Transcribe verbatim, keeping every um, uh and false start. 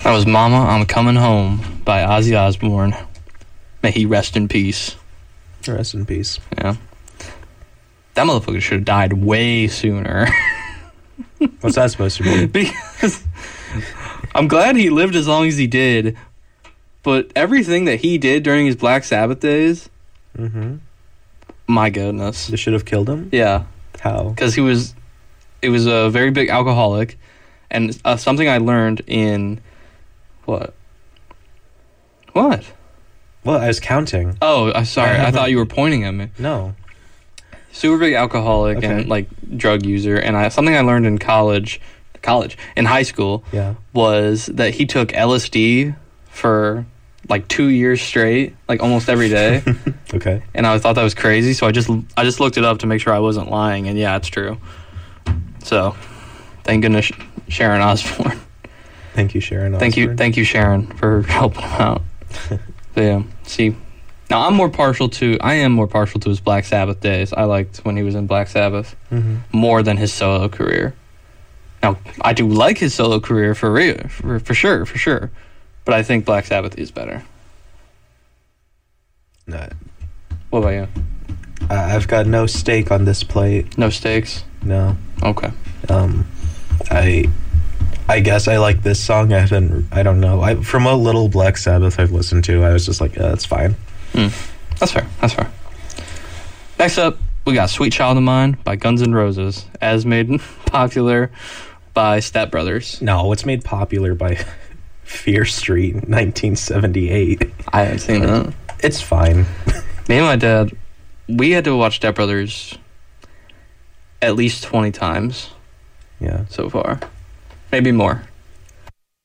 That was Mama, I'm Coming Home by Ozzy Osbourne. May he rest in peace. Rest in peace. Yeah. That motherfucker should have died way sooner. What's that supposed to be? Because I'm glad he lived as long as he did, but everything that he did during his Black Sabbath days, Mm-hmm. my goodness. They should have killed him? Yeah. How? Because he was, it was a very big alcoholic, and uh, something I learned in, what? What? Well, I was counting. Oh, I'm sorry. I I, haven't- thought you were pointing at me. No. Super big alcoholic Okay. and like drug user, and I, something I learned in college, college in high school Yeah. was that he took L S D for like two years straight, like almost every day. Okay. And I thought that was crazy, so I just I just looked it up to make sure I wasn't lying, and yeah, it's true. So, thank goodness Sharon Osbourne. Thank you, Sharon. Thank you, Osbourne. thank you, Sharon, for helping him out. But yeah, see, now I'm more partial to I am more partial to his Black Sabbath days. I liked when he was in Black Sabbath Mhm. more than his solo career. Now I do like his solo career for real, for, for sure, for sure. But I think Black Sabbath is better. No, What about you? I- I've got no stake on this plate. No stakes? No. Okay. Um, I, I guess I like this song. I haven't. I don't know. I from a little Black Sabbath I've listened to, I was just like, yeah, it's fine. Hmm. That's fair. That's fair. Next up, we got Sweet Child of Mine by Guns N' Roses, as made popular by Step Brothers. No, it's made popular by Fear Street, nineteen seventy-eight. I haven't seen that. It's fine. Me and my dad, we had to watch Step Brothers at least twenty times Yeah. so far. Maybe more.